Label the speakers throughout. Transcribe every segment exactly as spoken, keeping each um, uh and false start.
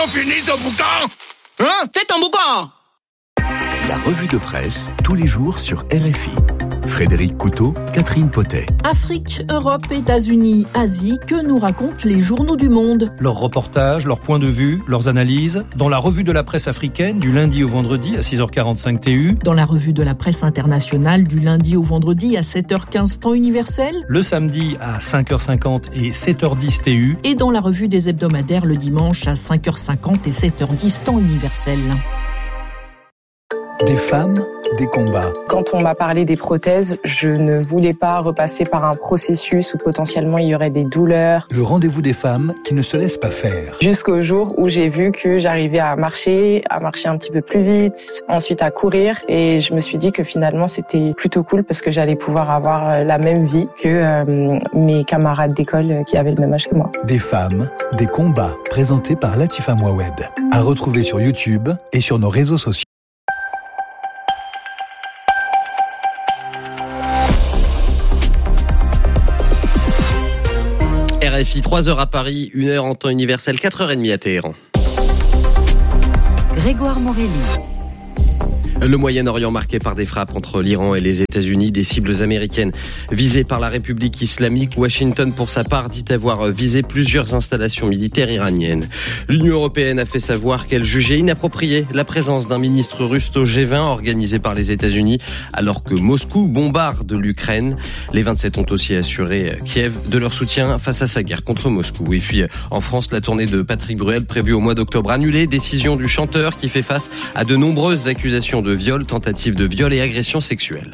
Speaker 1: bientôt fini ce boucan. Hein?
Speaker 2: Fais ton boucan.
Speaker 3: La revue de presse, tous les jours sur R F I. Frédéric Couteau, Catherine Potet.
Speaker 4: Afrique, Europe, États-Unis, Asie, que nous racontent les journaux du monde?
Speaker 5: Leurs reportages, leurs points de vue, leurs analyses, dans la revue de la presse africaine du lundi au vendredi à six heures quarante-cinq T U.
Speaker 4: Dans la revue de la presse internationale du lundi au vendredi à sept heures quinze temps universel.
Speaker 5: Le samedi à cinq heures cinquante et sept heures dix T U.
Speaker 4: Et dans la revue des hebdomadaires le dimanche à cinq heures cinquante et sept heures dix temps universel.
Speaker 3: Des femmes, des combats.
Speaker 6: Quand on m'a parlé des prothèses, je ne voulais pas repasser par un processus où potentiellement il y aurait des douleurs.
Speaker 3: Le rendez-vous des femmes qui ne se laissent pas faire.
Speaker 6: Jusqu'au jour où j'ai vu que j'arrivais à marcher, à marcher un petit peu plus vite, ensuite à courir. Et je me suis dit que finalement c'était plutôt cool parce que j'allais pouvoir avoir la même vie que euh, mes camarades d'école qui avaient le même âge que moi.
Speaker 3: Des femmes, des combats, présentés par Latifa Mouawed. À retrouver sur YouTube et sur nos réseaux sociaux.
Speaker 7: R F I, trois heures à Paris, une heure en temps universel, quatre heures trente à Téhéran.
Speaker 8: Grégoire Morelli.
Speaker 7: Le Moyen-Orient marqué par des frappes entre l'Iran et les États-Unis, des cibles américaines visées par la République islamique. Washington, pour sa part, dit avoir visé plusieurs installations militaires iraniennes. L'Union européenne a fait savoir qu'elle jugeait inappropriée la présence d'un ministre russe au G vingt organisé par les États-Unis, alors que Moscou bombarde l'Ukraine. Les vingt-sept ont aussi assuré Kiev de leur soutien face à sa guerre contre Moscou. Et puis, en France, la tournée de Patrick Bruel prévue au mois d'octobre annulée. Décision du chanteur qui fait face à de nombreuses accusations de viol, tentative de viol et agression sexuelle.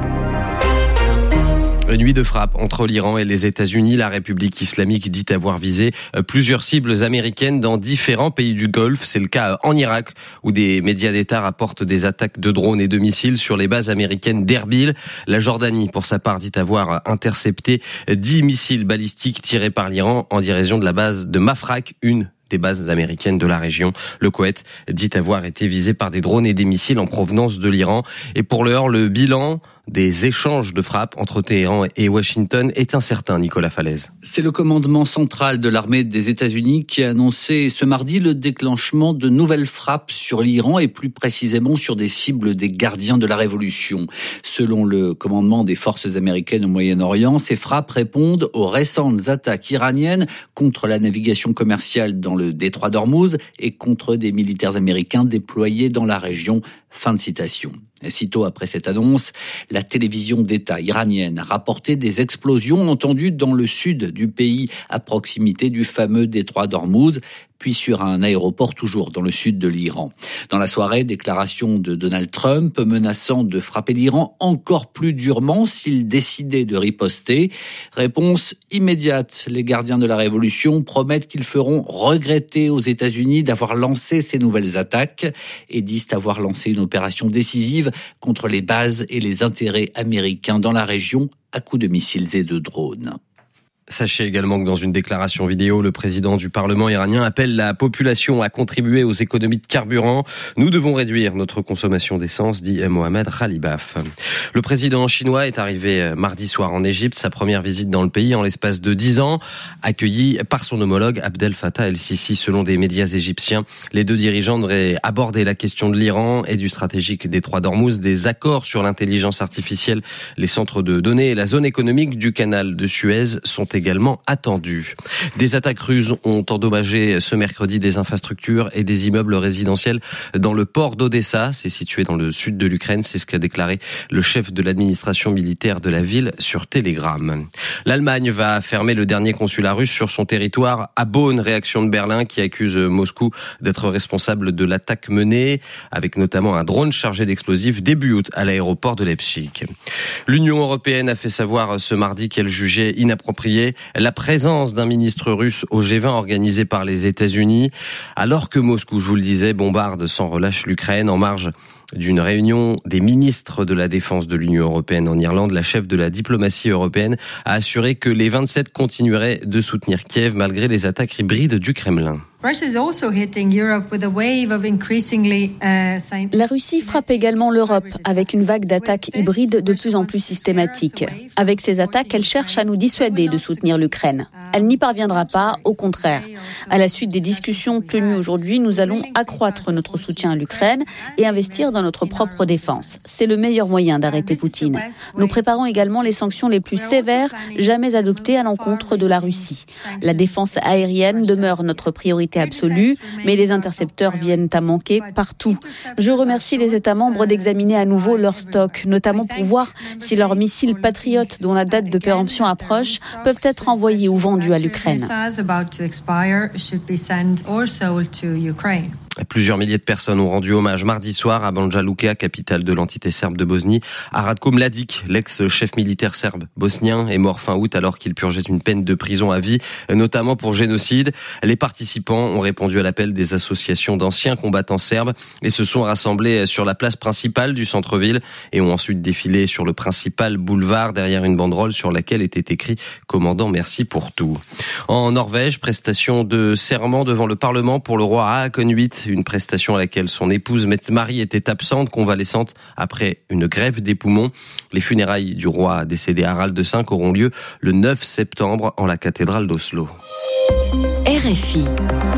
Speaker 7: Une nuit de frappe entre l'Iran et les États-Unis. La République islamique dit avoir visé plusieurs cibles américaines dans différents pays du Golfe. C'est le cas en Irak, où des médias d'État rapportent des attaques de drones et de missiles sur les bases américaines d'Erbil. La Jordanie, pour sa part, dit avoir intercepté dix missiles balistiques tirés par l'Iran en direction de la base de Mafraq, une des bases américaines de la région. Le Koweït dit avoir été visé par des drones et des missiles en provenance de l'Iran. Et pour l'heure, le bilan des échanges de frappes entre Téhéran et Washington est incertain, Nicolas Falaise.
Speaker 9: C'est le commandement central de l'armée des États-Unis qui a annoncé ce mardi le déclenchement de nouvelles frappes sur l'Iran et plus précisément sur des cibles des gardiens de la révolution. Selon le commandement des forces américaines au Moyen-Orient, ces frappes répondent aux récentes attaques iraniennes contre la navigation commerciale dans le détroit d'Ormuz et contre des militaires américains déployés dans la région. Fin de citation. Et sitôt après cette annonce, la télévision d'État iranienne a rapporté des explosions entendues dans le sud du pays, à proximité du fameux détroit d'Ormuz, puis sur un aéroport toujours dans le sud de l'Iran. Dans la soirée, déclaration de Donald Trump menaçant de frapper l'Iran encore plus durement s'il décidait de riposter. Réponse immédiate. Les gardiens de la révolution promettent qu'ils feront regretter aux États-Unis d'avoir lancé ces nouvelles attaques et disent avoir lancé une opération décisive contre les bases et les intérêts américains dans la région à coups de missiles et de drones.
Speaker 7: Sachez également que dans une déclaration vidéo, le président du Parlement iranien appelle la population à contribuer aux économies de carburant. Nous devons réduire notre consommation d'essence, dit Mohamed Khalibaf. Le président chinois est arrivé mardi soir en Égypte, sa première visite dans le pays en l'espace de dix ans, accueilli par son homologue Abdel Fattah el-Sisi. Selon des médias égyptiens, les deux dirigeants devraient aborder la question de l'Iran et du stratégique détroit d'Ormuz, des accords sur l'intelligence artificielle, les centres de données et la zone économique du canal de Suez sont également attendus. Des attaques russes ont endommagé ce mercredi des infrastructures et des immeubles résidentiels dans le port d'Odessa. C'est situé dans le sud de l'Ukraine. C'est ce qu'a déclaré le chef de l'administration militaire de la ville sur Telegram. L'Allemagne va fermer le dernier consulat russe sur son territoire à Bonn. Réaction de Berlin qui accuse Moscou d'être responsable de l'attaque menée avec notamment un drone chargé d'explosifs début août à l'aéroport de Leipzig. L'Union européenne a fait savoir ce mardi qu'elle jugeait inappropriée la présence d'un ministre russe au G vingt organisé par les États-Unis, alors que Moscou, je vous le disais, bombarde sans relâche l'Ukraine en marge d'une réunion des ministres de la Défense de l'Union européenne en Irlande. La chef de la diplomatie européenne a assuré que les vingt-sept continueraient de soutenir Kiev malgré les attaques hybrides du Kremlin.
Speaker 2: La Russie frappe également l'Europe avec une vague d'attaques hybrides de plus en plus systématiques. Avec ces attaques, elle cherche à nous dissuader de soutenir l'Ukraine. Elle n'y parviendra pas, au contraire. À la suite des discussions tenues aujourd'hui, nous allons accroître notre soutien à l'Ukraine et investir dans notre propre défense. C'est le meilleur moyen d'arrêter Poutine. Nous préparons également les sanctions les plus sévères jamais adoptées à l'encontre de la Russie. La défense aérienne demeure notre priorité absolue, mais les intercepteurs viennent à manquer partout. Je remercie les États membres d'examiner à nouveau leur stock, notamment pour voir si leurs missiles patriotes dont la date de péremption approche peuvent être envoyés ou vendus à l'Ukraine.
Speaker 7: Plusieurs milliers de personnes ont rendu hommage mardi soir à Banja Luka, capitale de l'entité serbe de Bosnie. À Ratko Mladic, l'ex-chef militaire serbe bosnien, est mort fin août alors qu'il purgeait une peine de prison à vie, notamment pour génocide. Les participants ont répondu à l'appel des associations d'anciens combattants serbes et se sont rassemblés sur la place principale du centre-ville et ont ensuite défilé sur le principal boulevard derrière une banderole sur laquelle était écrit « Commandant, merci pour tout ». En Norvège, prestation de serment devant le Parlement pour le roi Haakon huit, une prestation à laquelle son épouse Mette-Marie était absente, convalescente après une greffe des poumons. Les funérailles du roi décédé Harald cinq auront lieu le neuf septembre en la cathédrale d'Oslo.
Speaker 8: R F I.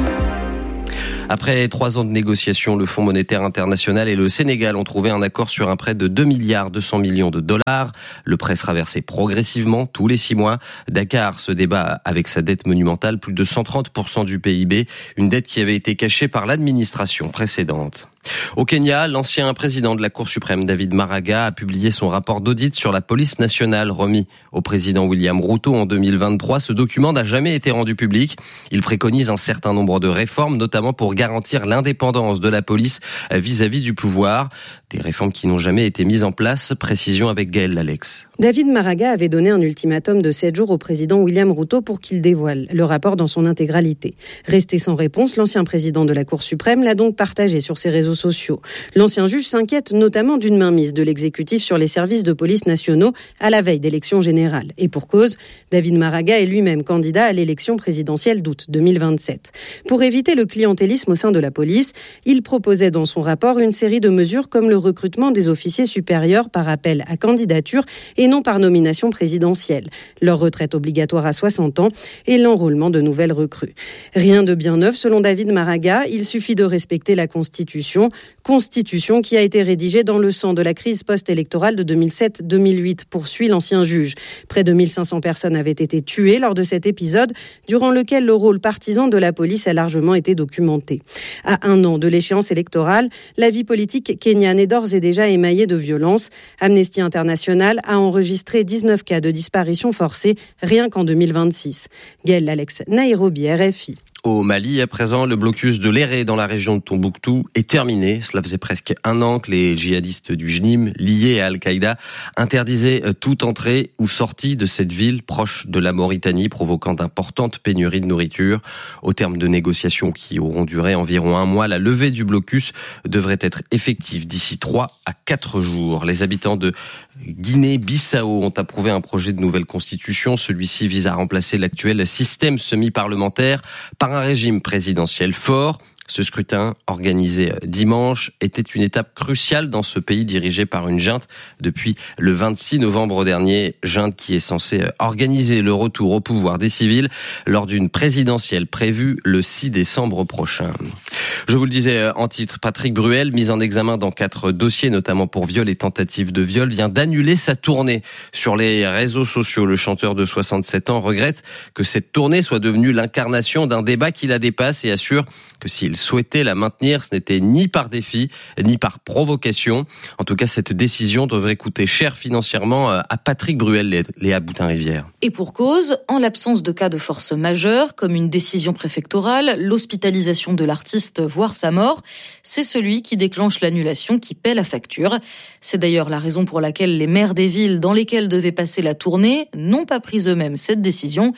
Speaker 7: Après trois ans de négociations, le Fonds monétaire international et le Sénégal ont trouvé un accord sur un prêt de deux milliards deux cents millions de dollars. Le prêt sera versé progressivement tous les six mois. Dakar se débat avec sa dette monumentale, plus de cent trente pour cent du P I B, une dette qui avait été cachée par l'administration précédente. Au Kenya, l'ancien président de la Cour suprême, David Maraga, a publié son rapport d'audit sur la police nationale remis au président William Ruto en deux mille vingt-trois. Ce document n'a jamais été rendu public. Il préconise un certain nombre de réformes, notamment pour garantir l'indépendance de la police vis-à-vis du pouvoir. Des réformes qui n'ont jamais été mises en place. Précision avec Gaël Lalex.
Speaker 10: David Maraga avait donné un ultimatum de sept jours au président William Ruto pour qu'il dévoile le rapport dans son intégralité. Resté sans réponse, l'ancien président de la Cour suprême l'a donc partagé sur ses réseaux sociaux. L'ancien juge s'inquiète notamment d'une mainmise de l'exécutif sur les services de police nationaux à la veille d'élections générales. Et pour cause, David Maraga est lui-même candidat à l'élection présidentielle d'août deux mille vingt-sept. Pour éviter le clientélisme au sein de la police, il proposait dans son rapport une série de mesures comme le recrutement des officiers supérieurs par appel à candidature et non par nomination présidentielle, leur retraite obligatoire à soixante ans et l'enrôlement de nouvelles recrues. Rien de bien neuf selon David Maraga, il suffit de respecter la Constitution, Constitution qui a été rédigée dans le sang de la crise post-électorale de deux mille sept deux mille huit, poursuit l'ancien juge. Près de mille cinq cents personnes avaient été tuées lors de cet épisode, durant lequel le rôle partisan de la police a largement été documenté. À un an de l'échéance électorale, la vie politique kenyane est d'ores et déjà émaillée de violence. Amnesty International a enregistré dix-neuf cas de disparition forcée rien qu'en deux mille vingt-six. Gaël Lalex, Nairobi, R F I.
Speaker 7: Au Mali, à présent, le blocus de l'Éré dans la région de Tombouctou est terminé. Cela faisait presque un an que les djihadistes du J N I M, liés à Al-Qaïda, interdisaient toute entrée ou sortie de cette ville proche de la Mauritanie, provoquant d'importantes pénuries de nourriture. Au terme de négociations qui auront duré environ un mois, la levée du blocus devrait être effective d'ici trois à quatre jours. Les habitants de Guinée-Bissau ont approuvé un projet de nouvelle constitution. Celui-ci vise à remplacer l'actuel système semi-parlementaire par un régime présidentiel fort. Ce scrutin, organisé dimanche, était une étape cruciale dans ce pays dirigé par une junte depuis le vingt-six novembre dernier. Junte qui est censée organiser le retour au pouvoir des civils lors d'une présidentielle prévue le six décembre prochain. Je vous le disais en titre, Patrick Bruel, mis en examen dans quatre dossiers, notamment pour viol et tentative de viol, vient d'annuler sa tournée sur les réseaux sociaux. Le chanteur de soixante-sept ans regrette que cette tournée soit devenue l'incarnation d'un débat qui la dépasse et assure que s'il souhaitait la maintenir, ce n'était ni par défi, ni par provocation. En tout cas, cette décision devrait coûter cher financièrement à Patrick Bruel, Léa Boutin-Rivière.
Speaker 4: Et pour cause, en l'absence de cas de force majeure, comme une décision préfectorale, l'hospitalisation de l'artiste, voire sa mort, c'est celui qui déclenche l'annulation qui paie la facture. C'est d'ailleurs la raison pour laquelle les maires des villes dans lesquelles devait passer la tournée n'ont pas pris eux-mêmes cette décision.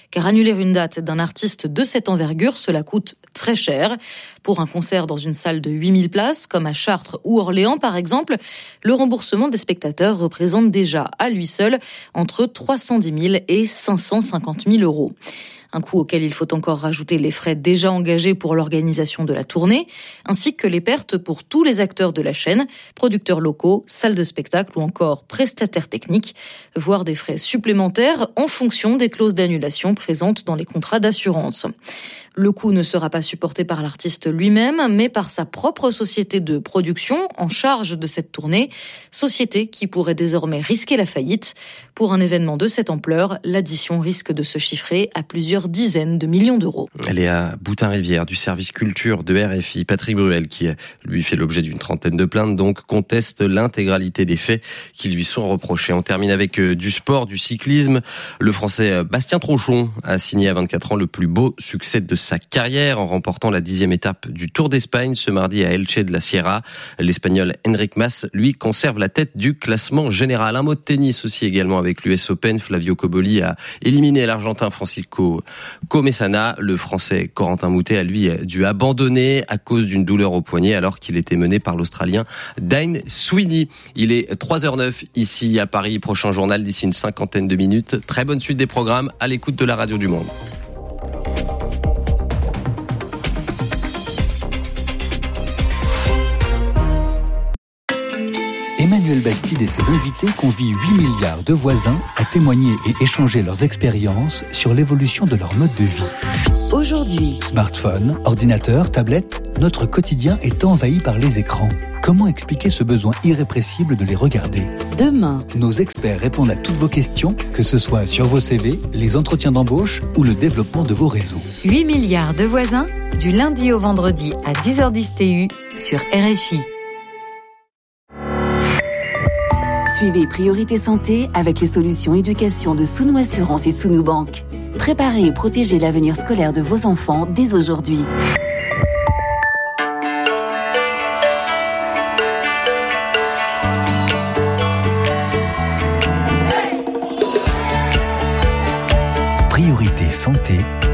Speaker 4: car annuler une date d'un artiste de cette envergure, cela coûte très cher. Pour un concert dans une salle de huit mille places, comme à Chartres ou Orléans par exemple, le remboursement des spectateurs représente déjà à lui seul entre trois cent dix mille et cinq cent cinquante mille euros. Un coût auquel il faut encore rajouter les frais déjà engagés pour l'organisation de la tournée, ainsi que les pertes pour tous les acteurs de la chaîne, producteurs locaux, salles de spectacle ou encore prestataires techniques, voire des frais supplémentaires en fonction des clauses d'annulation présentes dans les contrats d'assurance. Le coût ne sera pas supporté par l'artiste lui-même, mais par sa propre société de production en charge de cette tournée, société qui pourrait désormais risquer la faillite. Pour un événement de cette ampleur, l'addition risque de se chiffrer à plusieurs dizaines de millions d'euros.
Speaker 7: Léa Boutin-Rivière du service culture de R F I, Patrick Bruel, qui lui fait l'objet d'une trentaine de plaintes, donc conteste l'intégralité des faits qui lui sont reprochés. On termine avec du sport, du cyclisme. Le Français Bastien Trochon a signé à vingt-quatre ans le plus beau succès de sa carrière en remportant la dixième étape du Tour d'Espagne ce mardi à Elche de la Sierra. L'Espagnol Enric Mas, lui, conserve la tête du classement général. Un mot de tennis aussi également avec l'U S Open. Flavio Cobolli a éliminé l'Argentin Francisco Comesana. Le Français Corentin Moutet a lui dû abandonner à cause d'une douleur au poignet alors qu'il était mené par l'Australien Dane Sweeney. Il est trois heures neuf ici à Paris. Prochain journal d'ici une cinquantaine de minutes. Très bonne suite des programmes à l'écoute de la Radio du Monde.
Speaker 11: Emmanuel Bastide et ses invités convient huit milliards de voisins à témoigner et échanger leurs expériences sur l'évolution de leur mode de vie.
Speaker 8: Aujourd'hui,
Speaker 11: smartphone, ordinateur, tablette, notre quotidien est envahi par les écrans. Comment expliquer ce besoin irrépressible de les regarder ?
Speaker 8: Demain,
Speaker 11: nos experts répondent à toutes vos questions, que ce soit sur vos C V, les entretiens d'embauche ou le développement de vos réseaux.
Speaker 8: huit milliards de voisins, du lundi au vendredi à dix heures dix T U sur R F I. Suivez Priorité Santé avec les solutions éducation de Sounou Assurance et Sounou Banque. Préparez et protégez l'avenir scolaire de vos enfants dès aujourd'hui.
Speaker 11: Priorité Santé.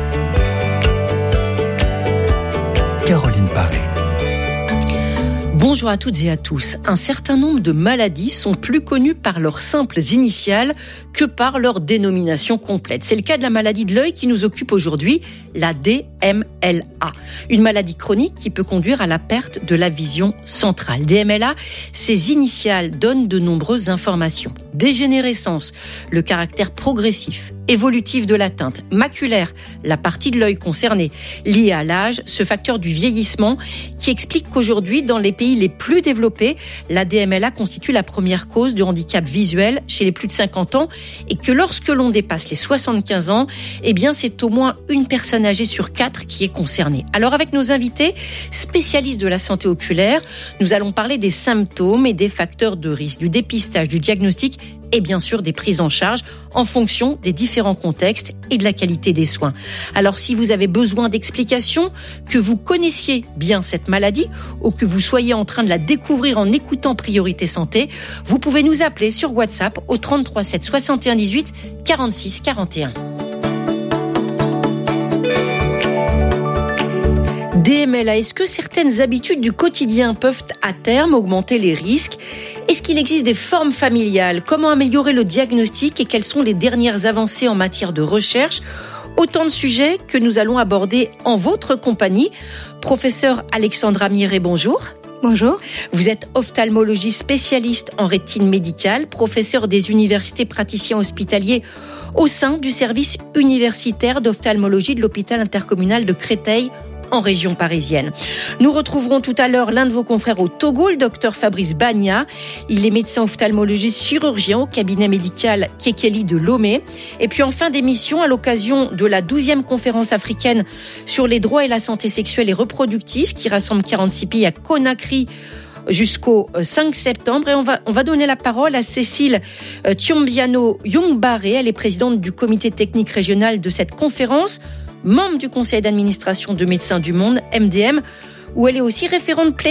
Speaker 11: Caroline Paré.
Speaker 12: Bonjour à toutes et à tous. Un certain nombre de maladies sont plus connues par leurs simples initiales que par leur dénomination complète. C'est le cas de la maladie de l'œil qui nous occupe aujourd'hui, la D M L A. Une maladie chronique qui peut conduire à la perte de la vision centrale. D M L A, ses initiales donnent de nombreuses informations. Dégénérescence, le caractère progressif, évolutif de l'atteinte, maculaire, la partie de l'œil concernée, liée à l'âge, ce facteur du vieillissement qui explique qu'aujourd'hui, dans les pays les plus développés, la D M L A constitue la première cause de handicap visuel chez les plus de cinquante ans et que lorsque l'on dépasse les soixante-quinze ans, eh bien, c'est au moins une personne âgée sur quatre qui est concernée. Alors, avec nos invités, spécialistes de la santé oculaire, nous allons parler des symptômes et des facteurs de risque, du dépistage, du diagnostic et bien sûr des prises en charge en fonction des différents contextes et de la qualité des soins. Alors si vous avez besoin d'explications, que vous connaissiez bien cette maladie ou que vous soyez en train de la découvrir en écoutant Priorité Santé, vous pouvez nous appeler sur WhatsApp au trente-trois sept soixante et un dix-huit quarante-six quarante et un. D M L A, est-ce que certaines habitudes du quotidien peuvent à terme augmenter les risques ? Est-ce qu'il existe des formes familiales ? Comment améliorer le diagnostic et quelles sont les dernières avancées en matière de recherche ? Autant de sujets que nous allons aborder en votre compagnie. Professeur Alexandra Mieré, bonjour.
Speaker 13: Bonjour.
Speaker 12: Vous êtes ophtalmologiste spécialiste en rétine médicale, professeur des universités praticiens hospitaliers au sein du service universitaire d'ophtalmologie de l'hôpital intercommunal de Créteil, en région parisienne. Nous retrouverons tout à l'heure l'un de vos confrères au Togo, le docteur Fabrice Bagna. Il est médecin ophtalmologiste chirurgien au cabinet médical Kekeli de Lomé. Et puis en fin d'émission, à l'occasion de la douzième conférence africaine sur les droits et la santé sexuelle et reproductive qui rassemble quarante-six pays à Conakry jusqu'au cinq septembre. Et on va, on va donner la parole à Cécile Thiombiano Youngbaré. Elle est présidente du comité technique régional de cette conférence, membre du conseil d'administration de Médecins du Monde, M D M, où elle est aussi référente